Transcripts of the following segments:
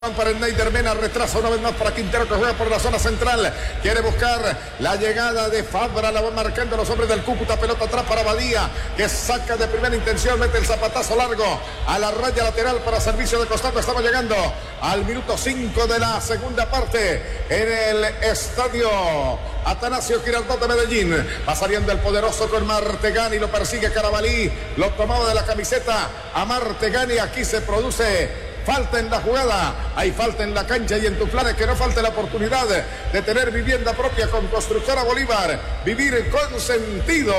Para el Neider Mena, retrasa una vez más para Quintero que juega por la zona central, quiere buscar la llegada de Fabra, la van marcando los hombres del Cúcuta, pelota atrás para Badía, que saca de primera intención, mete el zapatazo largo a la raya lateral para servicio de costado. Estamos llegando al minuto 5 de la segunda parte en el estadio Atanasio Girardot de Medellín. Va saliendo el poderoso con Martegani, lo persigue Carabalí, lo tomaba de la camiseta a Martegani. Aquí se produce falta en la jugada, hay falta en la cancha y en Tuflanes, que no falte la oportunidad de tener vivienda propia con Constructora Bolívar, vivir con sentido.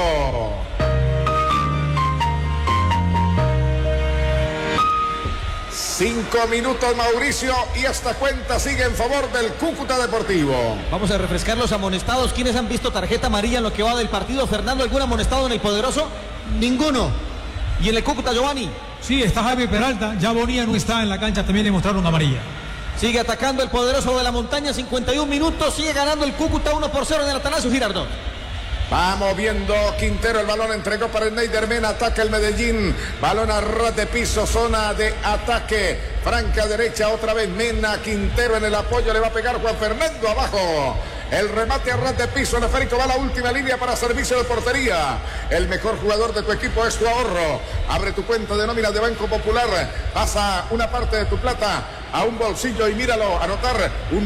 Cinco minutos, Mauricio, y esta cuenta sigue en favor del Cúcuta Deportivo. Vamos a refrescar los amonestados. ¿Quiénes han visto tarjeta amarilla en lo que va del partido? Fernando, ¿algún amonestado en el poderoso? Ninguno. ¿Y en el Cúcuta, Giovanni? Sí, está Javi Peralta, ya Bonilla no está en la cancha, también le mostraron amarilla. Sigue atacando el poderoso de la montaña, 51 minutos, sigue ganando el Cúcuta 1-0 en el Atanasio Girardot. Va moviendo Quintero, el balón entregó para el Neider Mena, ataca el Medellín, balón a ras de piso, zona de ataque, franca derecha, otra vez Mena, Quintero en el apoyo, le va a pegar Juan Fernando abajo. El remate a ras de piso, el esférico va a la última línea para servicio de portería. El mejor jugador de tu equipo es tu ahorro. Abre tu cuenta de nómina de Banco Popular. Pasa una parte de tu plata a un bolsillo y míralo, anotar un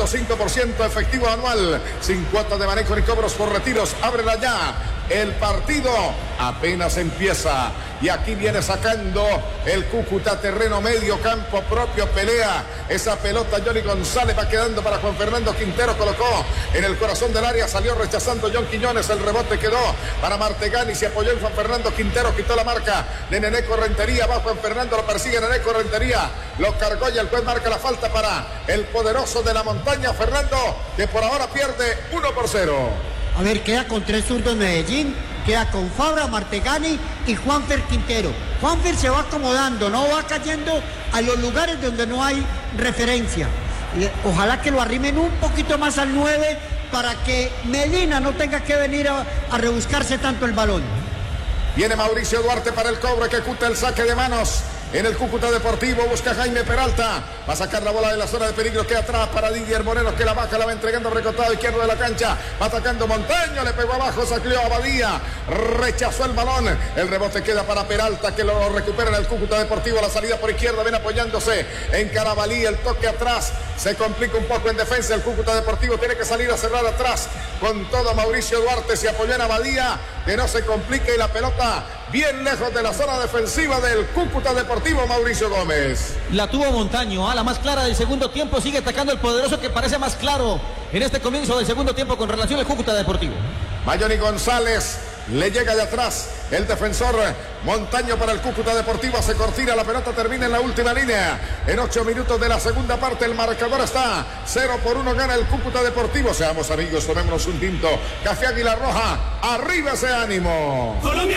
9.5% efectivo anual. Sin cuotas de manejo ni cobros por retiros. Ábrela ya. El partido apenas empieza. Y aquí viene sacando el Cúcuta, terreno medio, campo propio, pelea. Esa pelota Johnny González va quedando para Juan Fernando Quintero, colocó en el corazón del área, salió rechazando John Quiñones, el rebote quedó para Martegani, se apoyó en Juan Fernando Quintero, quitó la marca de Neneco Rentería, va Juan Fernando, lo persigue Neneco Rentería, lo cargó y el juez marca la falta para el poderoso de la montaña, Fernando, que por ahora pierde 1-0. A ver, queda con 3 zurdos Medellín, queda con Fabra, Martegani y Juanfer Quintero. Juanfer se va acomodando, no va cayendo a los lugares donde no hay referencia. Ojalá que lo arrimen un poquito más al 9 para que Medina no tenga que venir a rebuscarse tanto el balón. Viene Mauricio Duarte para el cobro, ejecuta el saque de manos. En el Cúcuta Deportivo busca Jaime Peralta, va a sacar la bola de la zona de peligro, que atrás para Didier Moreno, que la baja, la va entregando recostado izquierdo de la cancha, va atacando Montaño, le pegó abajo, sacleó a Badía, rechazó el balón, el rebote queda para Peralta, que lo recupera en el Cúcuta Deportivo, la salida por izquierda, ven apoyándose en Carabalí, el toque atrás, se complica un poco en defensa, el Cúcuta Deportivo tiene que salir a cerrar atrás, con todo Mauricio Duarte, se apoyó en Badía, que no se complique, y la pelota bien lejos de la zona defensiva del Cúcuta Deportivo, Mauricio Gómez. La tuvo Montaño, la más clara del segundo tiempo, sigue atacando el poderoso, que parece más claro en este comienzo del segundo tiempo con relación al Cúcuta Deportivo. Johnny González le llega de atrás el defensor Montaño para el Cúcuta Deportivo, se cortina, la pelota termina en la última línea. En 8 minutos de la segunda parte el marcador está 0-1, gana el Cúcuta Deportivo. Seamos amigos, tomémonos un tinto. Café Águila Roja, arriba ese ánimo. Colombia.